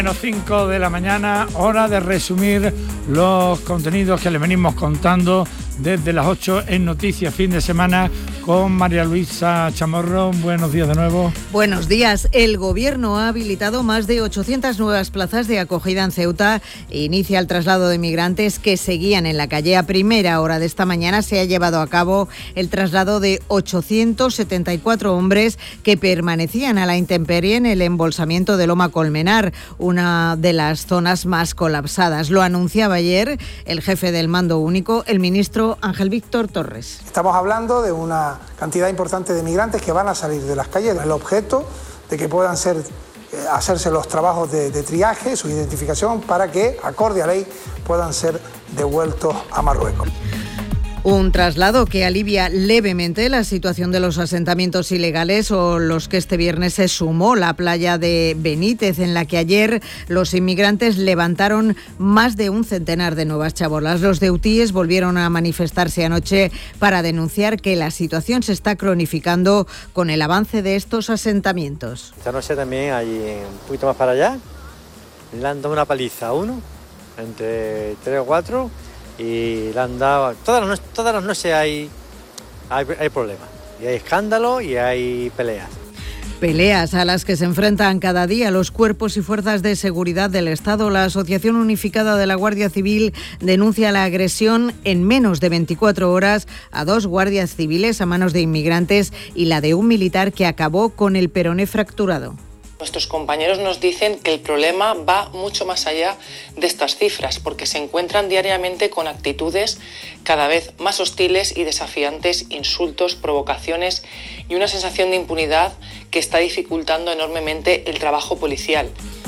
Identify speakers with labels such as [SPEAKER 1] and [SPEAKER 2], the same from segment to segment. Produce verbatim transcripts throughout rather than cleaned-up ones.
[SPEAKER 1] Menos cinco de la mañana, hora de resumir los contenidos que le venimos contando desde las ocho en Noticias Fin de Semana con María Luisa Chamorro. Buenos días de nuevo.
[SPEAKER 2] Buenos días. El Gobierno ha habilitado más de ochocientas nuevas plazas de acogida en Ceuta e inicia el traslado de migrantes que seguían en la calle. A primera hora de esta mañana se ha llevado a cabo el traslado de ochocientos setenta y cuatro hombres que permanecían a la intemperie en el embolsamiento de Loma Colmenar, una de las zonas más colapsadas. Lo anunciaba ayer el jefe del Mando Único, el ministro Ángel Víctor Torres.
[SPEAKER 3] Estamos hablando de una cantidad importante de migrantes que van a salir de las calles. El objeto de que puedan ser, eh, hacerse los trabajos de, de triaje, su identificación, para que, acorde a ley, puedan ser devueltos a Marruecos.
[SPEAKER 2] Un traslado que alivia levemente la situación de los asentamientos ilegales o los que este viernes se sumó la playa de Benítez, en la que ayer los inmigrantes levantaron más de un centenar de nuevas chabolas. Los deutíes volvieron a manifestarse anoche para denunciar que la situación se está cronificando con el avance de estos asentamientos.
[SPEAKER 4] Esta noche también hay un poquito más para allá, le han dado una paliza a uno, entre tres o cuatro, y le han dado, todas las, todas las noches hay, hay, hay problemas, y hay escándalos y hay peleas.
[SPEAKER 2] Peleas a las que se enfrentan cada día los cuerpos y fuerzas de seguridad del Estado. La Asociación Unificada de la Guardia Civil denuncia la agresión en menos de veinticuatro horas a dos guardias civiles a manos de inmigrantes y la de un militar que acabó con el peroné fracturado.
[SPEAKER 5] Nuestros compañeros nos dicen que el problema va mucho más allá de estas cifras, porque se encuentran diariamente con actitudes cada vez más hostiles y desafiantes, insultos, provocaciones y una sensación de impunidad que está dificultando enormemente el trabajo policial.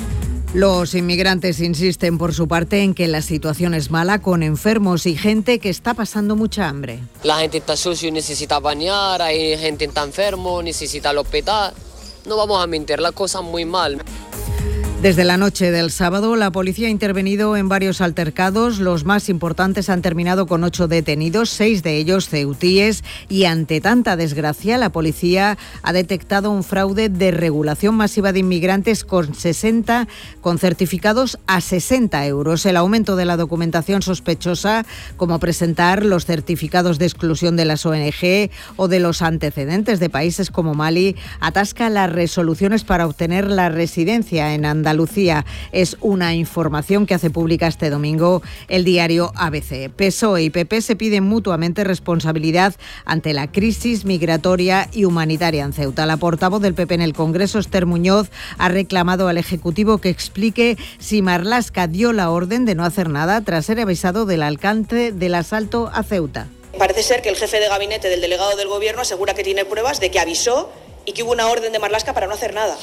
[SPEAKER 2] Los inmigrantes insisten por su parte en que la situación es mala, con enfermos y gente que está pasando mucha hambre.
[SPEAKER 6] La gente está sucia y necesita bañar, hay gente que está enfermo, necesita el hospital. No vamos a mentir, la cosa muy mal.
[SPEAKER 2] Desde la noche del sábado, la policía ha intervenido en varios altercados. Los más importantes han terminado con ocho detenidos, seis de ellos ceutíes, y ante tanta desgracia, la policía ha detectado un fraude de regulación masiva de inmigrantes con sesenta, con certificados a sesenta euros. El aumento de la documentación sospechosa, como presentar los certificados de exclusión de las O N G o de los antecedentes de países como Mali, atasca las resoluciones para obtener la residencia en Andalucía. Andalucía. Es una información que hace pública este domingo el diario A B C. P S O E y P P se piden mutuamente responsabilidad ante la crisis migratoria y humanitaria en Ceuta. La portavoz del P P en el Congreso, Esther Muñoz, ha reclamado al Ejecutivo que explique si Marlaska dio la orden de no hacer nada tras ser avisado del alcance del asalto a Ceuta.
[SPEAKER 7] Parece ser que el jefe de gabinete del delegado del Gobierno asegura que tiene pruebas de que avisó y que hubo una orden de Marlaska para no hacer nada.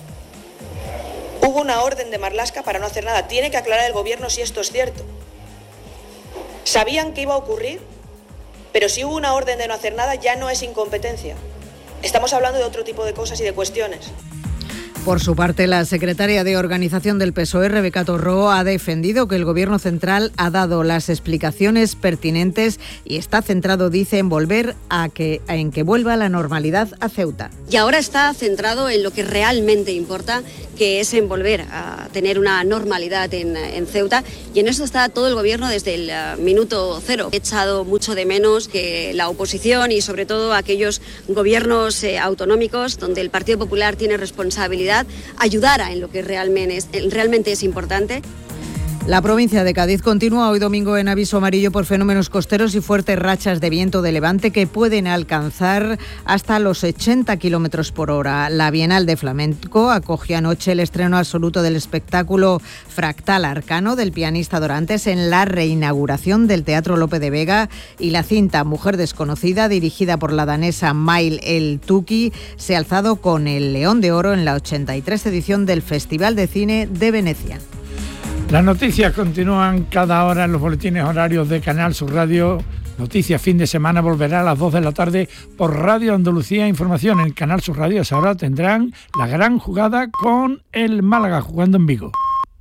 [SPEAKER 7] Hubo una orden de Marlaska para no hacer nada. Tiene que aclarar el Gobierno si esto es cierto. Sabían que iba a ocurrir, pero si hubo una orden de no hacer nada ya no es incompetencia. Estamos hablando de otro tipo de cosas y de cuestiones.
[SPEAKER 2] Por su parte, la secretaria de Organización del P S O E, Rebeca Torró, ha defendido que el Gobierno central ha dado las explicaciones pertinentes y está centrado, dice, en volver a que, en que vuelva la normalidad a Ceuta.
[SPEAKER 8] Y ahora está centrado en lo que realmente importa, que es en volver a tener una normalidad en, en Ceuta, y en eso está todo el Gobierno desde el uh, minuto cero. He echado mucho de menos que la oposición y sobre todo aquellos gobiernos eh, autonómicos donde el Partido Popular tiene responsabilidad ayudara en lo que realmente es, realmente es importante.
[SPEAKER 2] La provincia de Cádiz continúa hoy domingo en aviso amarillo por fenómenos costeros y fuertes rachas de viento de levante que pueden alcanzar hasta los ochenta kilómetros por hora. La Bienal de Flamenco acogió anoche el estreno absoluto del espectáculo Fractal Arcano del pianista Dorantes en la reinauguración del Teatro Lope de Vega, y la cinta Mujer Desconocida, dirigida por la danesa Mail El Tuki, se ha alzado con el León de Oro en la ochenta y tres edición del Festival de Cine de Venecia.
[SPEAKER 1] Las noticias continúan cada hora en los boletines horarios de Canal Sur Radio. Noticias Fin de Semana volverá a las dos de la tarde por Radio Andalucía Información. En Canal Sur Radio ahora tendrán la gran jugada con el Málaga jugando en Vigo.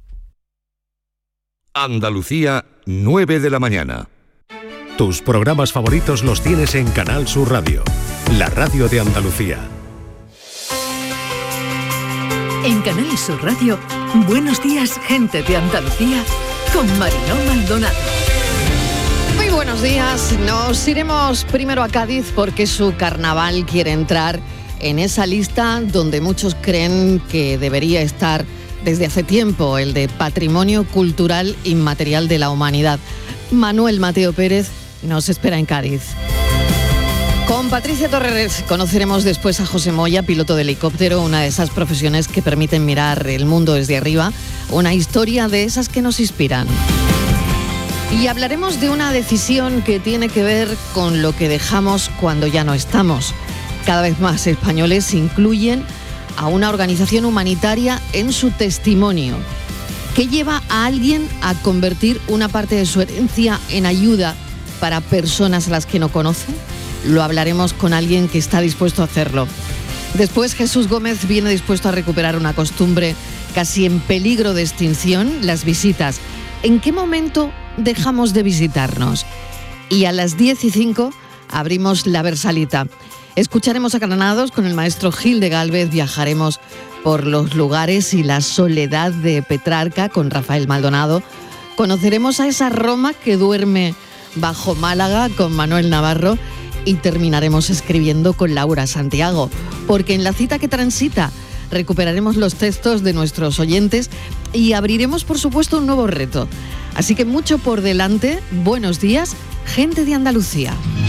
[SPEAKER 9] Andalucía, nueve de la mañana.
[SPEAKER 10] Tus programas favoritos los tienes en Canal Sur Radio, la radio de Andalucía.
[SPEAKER 11] En Canal Sur Radio, Buenos días, gente de Andalucía, con Mariló Maldonado.
[SPEAKER 12] Muy buenos días. Nos iremos primero a Cádiz porque su carnaval quiere entrar en esa lista donde muchos creen que debería estar desde hace tiempo, el de Patrimonio Cultural Inmaterial de la Humanidad. Manuel Mateo Pérez nos espera en Cádiz. Con Patricia Torres conoceremos después a José Moya, piloto de helicóptero, una de esas profesiones que permiten mirar el mundo desde arriba, una historia de esas que nos inspiran. Y hablaremos de una decisión que tiene que ver con lo que dejamos cuando ya no estamos. Cada vez más españoles incluyen a una organización humanitaria en su testimonio. ¿Qué lleva a alguien a convertir una parte de su herencia en ayuda para personas a las que no conoce? Lo hablaremos con alguien que está dispuesto a hacerlo. Después, Jesús Gómez viene dispuesto a recuperar una costumbre casi en peligro de extinción, las visitas. ¿En qué momento dejamos de visitarnos? Y a las diez y cinco abrimos La Versalita. Escucharemos a Granados con el maestro Gil de Gálvez, viajaremos por los lugares y la soledad de Petrarca con Rafael Maldonado. Conoceremos a esa Roma que duerme bajo Málaga con Manuel Navarro. Y terminaremos escribiendo con Laura Santiago, porque en la cita que transita recuperaremos los textos de nuestros oyentes y abriremos, por supuesto, un nuevo reto. Así que mucho por delante. Buenos días, gente de Andalucía.